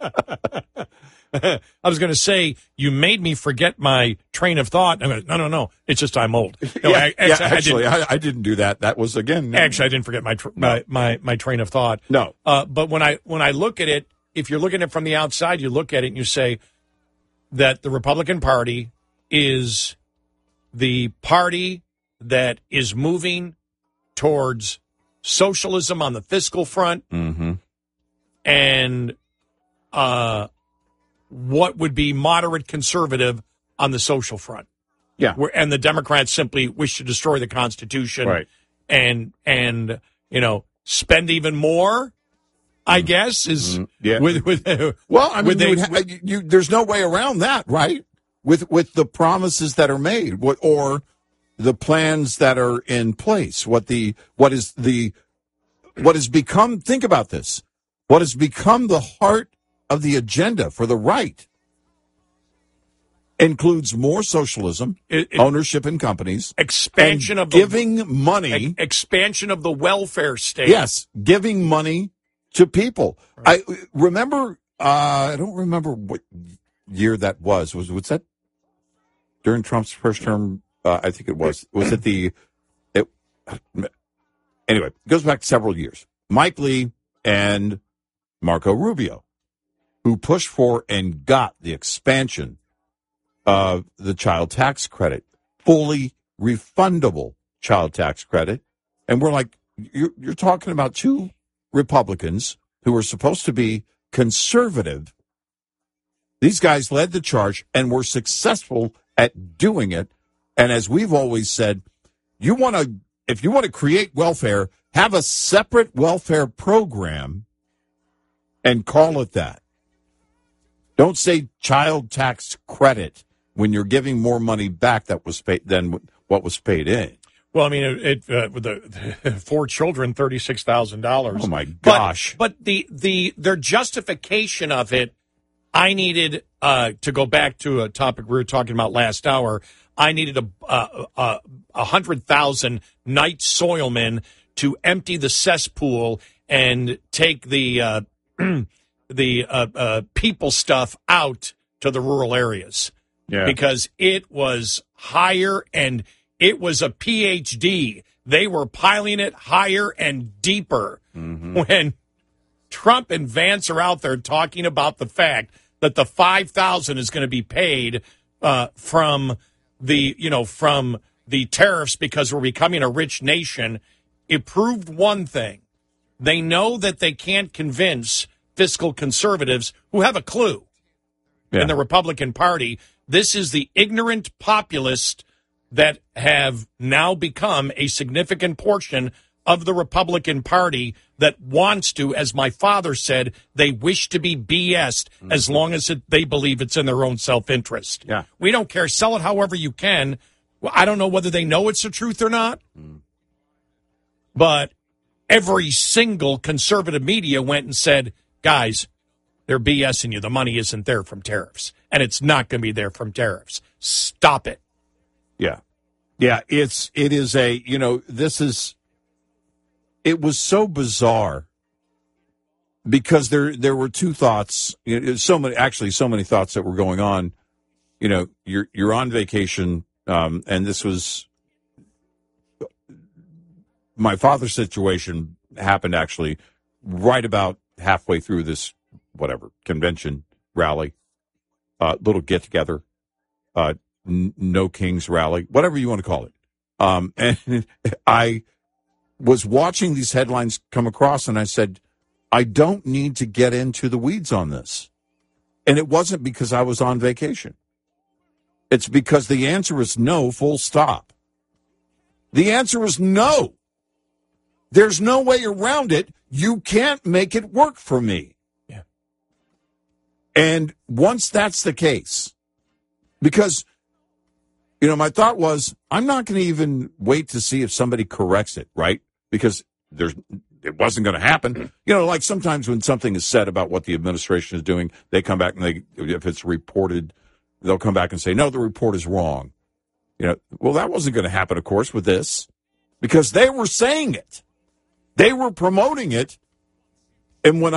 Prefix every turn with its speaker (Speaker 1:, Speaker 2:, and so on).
Speaker 1: I was going to say, you made me forget my train of thought. I'm going, no. It's just I'm old. No,
Speaker 2: I didn't do that. That was, again.
Speaker 1: Actually, I didn't forget my train of thought.
Speaker 2: No.
Speaker 1: But when I look at it, if you're looking at it from the outside, you look at it and you say that the Republican Party is the party that is moving towards socialism on the fiscal front, and what would be moderate conservative on the social front.
Speaker 2: Yeah.
Speaker 1: And the Democrats simply wish to destroy the Constitution,
Speaker 2: right,
Speaker 1: and spend even more, I guess, is
Speaker 2: well, I mean, there's no way around that, right? With the promises that are made, or the plans that are in place, what has become, think about this, what has become the heart of the agenda for the right includes more socialism, ownership in companies,
Speaker 1: expansion of
Speaker 2: giving money,
Speaker 1: expansion of the welfare state.
Speaker 2: Yes, giving money to people. Right. I remember, I don't remember what year that was. Was that during Trump's first term? I think it was. Was it anyway, it goes back several years. Mike Lee and Marco Rubio, who pushed for and got the expansion of the child tax credit, fully refundable child tax credit. And we're like, you're talking about two Republicans who are supposed to be conservative. These guys led the charge and were successful at doing it. And as we've always said, if you want to create welfare, have a separate welfare program and call it that. Don't say child tax credit when you're giving more money back that was paid than what was paid in.
Speaker 1: Well, I mean, with the 4 children, $36,000.
Speaker 2: Oh my gosh!
Speaker 1: But their justification of it, I needed to go back to a topic we were talking about last hour. I needed 100,000 night soilmen to empty the cesspool and take the people stuff out to the rural areas.
Speaker 2: Yeah.
Speaker 1: Because it was higher and it was a PhD. They were piling it higher and deeper. When Trump and Vance are out there talking about the fact that the $5,000 is going to be paid from the tariffs because we're becoming a rich nation, it proved one thing. They know that they can't convince fiscal conservatives who have a clue in the Republican Party. This is the ignorant populists that have now become a significant portion of the Republican Party that wants to, as my father said, they wish to be BS'd as long as they believe it's in their own self-interest.
Speaker 2: Yeah.
Speaker 1: We don't care. Sell it however you can. Well, I don't know whether they know it's the truth or not, but every single conservative media went and said, guys, they're BSing you. The money isn't there from tariffs, and it's not going to be there from tariffs. Stop it.
Speaker 2: Yeah. Yeah, it was so bizarre because there were two thoughts, so many thoughts that were going on. You're on vacation, and this was my father's situation happened actually right about halfway through this convention rally, little get together, no Kings rally, whatever you want to call it. And I was watching these headlines come across, and I said, I don't need to get into the weeds on this. And it wasn't because I was on vacation. It's because the answer is no, full stop. The answer is no. There's no way around it. You can't make it work for me.
Speaker 1: Yeah.
Speaker 2: And once that's the case, because my thought was, I'm not going to even wait to see if somebody corrects it, right? Because it wasn't going to happen. Like sometimes when something is said about what the administration is doing, they come back and if it's reported, they'll come back and say, no, the report is wrong. Well, that wasn't going to happen, of course, with this, because they were saying it. They were promoting it. And when